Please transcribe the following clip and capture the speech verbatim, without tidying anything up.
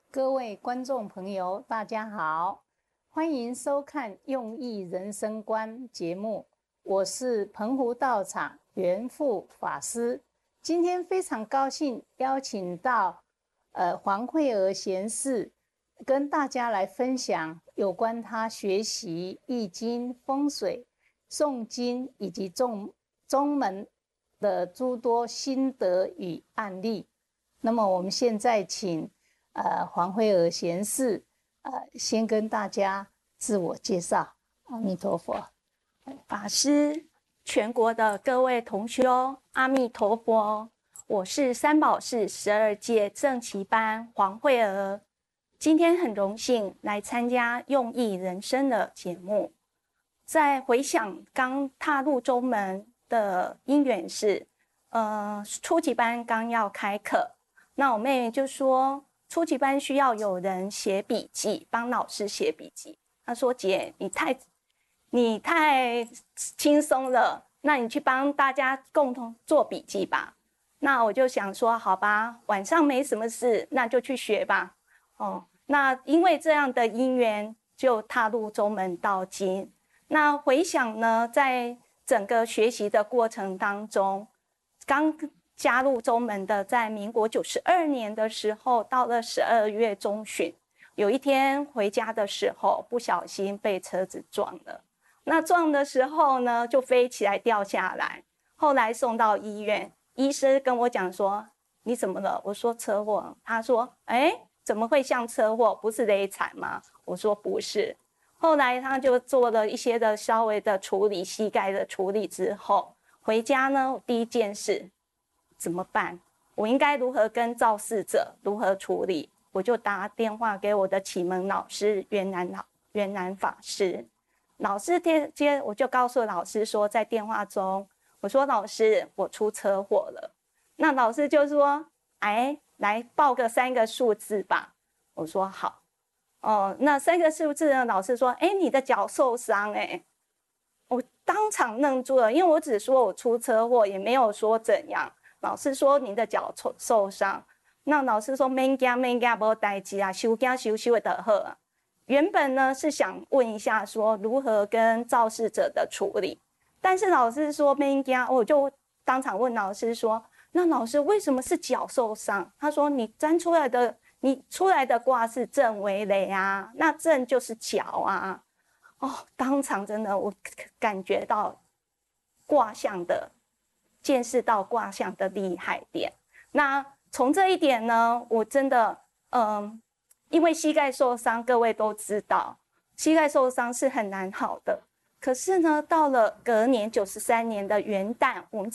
各位观众朋友，大家好，欢迎收看《用意人生观》节目，我是澎湖道场圆富法师。今天非常高兴邀请到呃黄慧娥贤士，跟大家来分享有关他学习易经、风水、诵经以及宗宗门的诸多心得与案例。那么我们现在请呃黄慧娥贤士呃先跟大家自我介绍。阿弥陀佛。 法师，全国的各位同修，阿弥陀佛。我是三宝寺十二届正期班黄慧娥，今天很荣幸来参加用意人生的节目。在回想刚踏入宗门的因缘是，呃，初级班刚要开课，那我妹妹就说，初级班需要有人写笔记，帮老师写笔记。她说：“姐，你太你太轻松了，那你去帮大家共同做笔记吧。”那我就想说，好吧，晚上没什么事，那就去学吧。哦，那因为这样的因缘，就踏入宗门道经。那回想呢，在整个学习的过程当中，刚加入宗门的，在民国九十二年的时候，到了十二月中旬，有一天回家的时候，不小心被车子撞了。那撞的时候呢，就飞起来掉下来，后来送到医院。医生跟我讲说：“你怎么了？”我说：“车祸。”他说：“哎，怎么会像车祸？不是雷惨吗？”我说：“不是。”后来他就做了一些的稍微的处理，膝盖的处理之后，回家呢，第一件事怎么办？我应该如何跟肇事者如何处理？我就打电话给我的启蒙老师袁南老袁南法师。老师接接，我就告诉老师说，在电话中。我说：“老师，我出车祸了。”那老师就说：“哎，来报个三个数字吧。”我说：“好。”哦，那三个数字呢？老师说：“哎，你的脚受伤。”哎，我当场愣住了，因为我只说我出车祸，也没有说怎样。老师说：“你的脚受伤。”那老师说：“免惊免惊，没代志啊，修惊修修的好啊。”原本呢是想问一下说如何跟肇事者的处理。但是老师说没惊，我就当场问老师说：“那老师为什么是脚受伤？”他说：“你占出来的，你出来的卦是震为雷啊，那震就是脚啊。”哦，当场真的我感觉到卦象的，见识到卦象的厉害点。那从这一点呢，我真的，嗯，因为膝盖受伤，各位都知道，膝盖受伤是很难好的。可是呢，到了隔年九十三年的元旦，我们